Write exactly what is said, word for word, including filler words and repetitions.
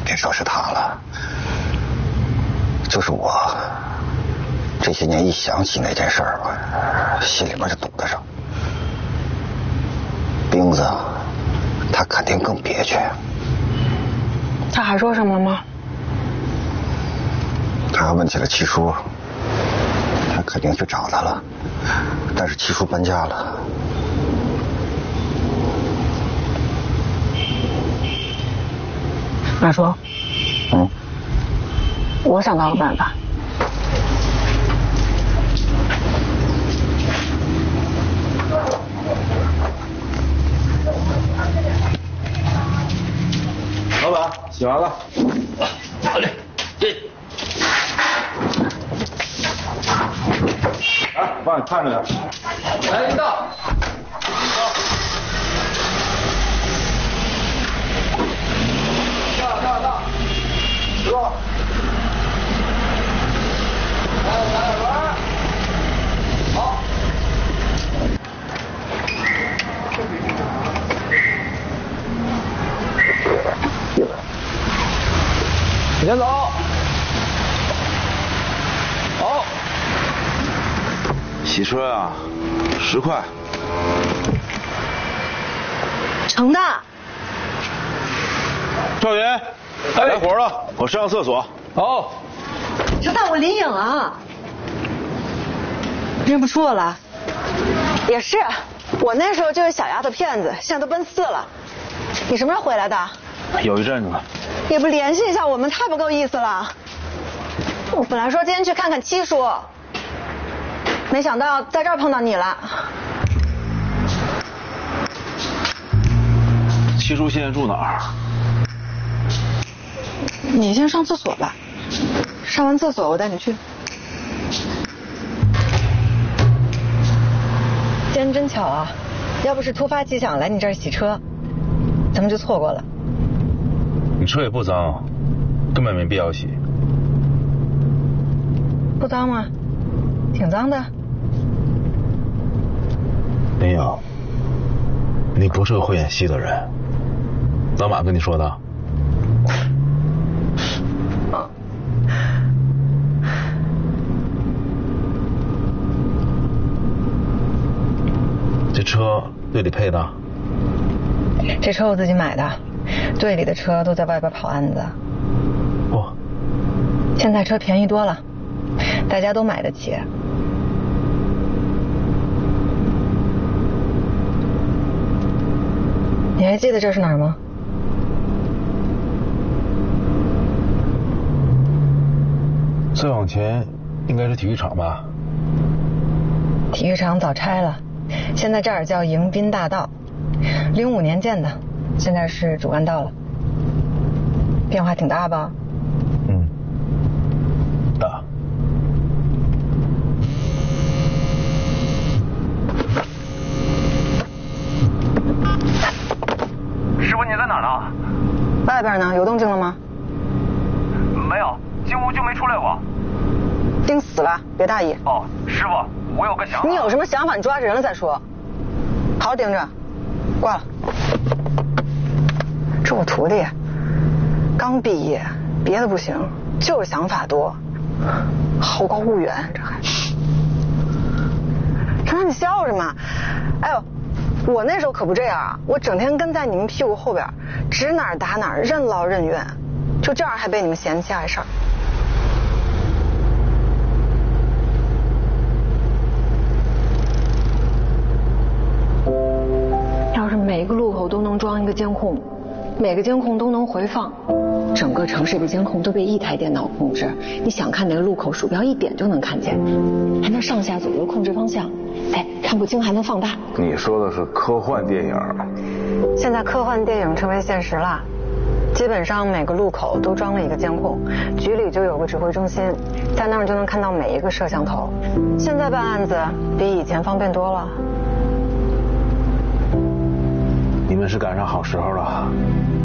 别说是他了，就是我，这些年一想起那件事儿，心里面就堵得上。冰子，他肯定更憋屈。 他还说什么吗？ 他还问起了七叔，他肯定去找他了，但是七叔搬家了。 马叔， 嗯， 我想到个办法。 老板，洗完了。 好嘞，对。 来，帮你看着点。 来，领导。到到到，师傅。来来来，好。你先走。好。 洗车啊，十块。 成的。 赵云，来活了，我上厕所。 好。 这大我林颖啊，认不出我了？也是，我那时候就是小丫头片子，现在都奔四了。你什么时候回来的？ 有一阵子了。 也不联系一下我们，太不够意思了。我本来说今天去看看七叔，没想到在这儿碰到你了。 七叔现在住哪儿？ 你先上厕所吧，上完厕所我带你去。今天真巧啊，要不是突发奇想来你这儿洗车，咱们就错过了。 你车也不脏，根本没必要洗。 不脏吗？挺脏的。 林颖，你不是个会演戏的人。老马跟你说的？ 啊。 这车队里配的？ 这车我自己买的，队里的车都在外边跑案子。 哇， 现在车便宜多了，大家都买得起。你还记得这是哪儿吗？ 再往前应该是体育场吧？ 体育场早拆了，现在这儿叫迎宾大道，零五年建的，现在是主干道了。变化挺大吧？ 嗯，大。 师傅，你在哪儿呢？ 外边呢？有动静了吗？ 没有，进屋就没出来过。 盯死了，别大意。 哦，师傅，我有个想法。 你有什么想法，你抓着人了再说。好好盯着。挂了。这我徒弟，刚毕业，别的不行，就是想法多，好高骛远，这还。成成，你笑什么？哎呦，我那时候可不这样啊，我整天跟在你们屁股后边，指哪儿打哪儿，任劳任怨，就这样还被你们嫌弃碍事儿。要是每个路口都能装一个监控，每个监控都能回放，整个城市的监控都被一台电脑控制，你想看哪个路口，鼠标一点就能看见，还能上下左右控制方向，哎，看不清还能放大。 你说的是科幻电影。 现在科幻电影成为现实了，基本上每个路口都装了一个监控，局里就有个指挥中心，在那儿就能看到每一个摄像头。现在办案子比以前方便多了。 你们是赶上好时候了。